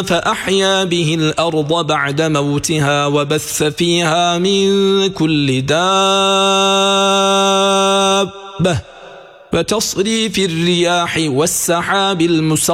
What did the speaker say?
فأحيا به الأرض بعد موتها وبث فيها من كل دابة فتصريف الرياح والسحاب المسخر